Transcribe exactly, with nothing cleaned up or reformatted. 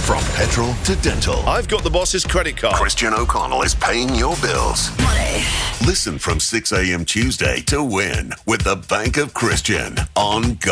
From petrol to dental, I've got the boss's credit card. Christian O'Connell is paying your bills. Money. Listen from six a.m. Tuesday to win with the Bank of Christian on Go.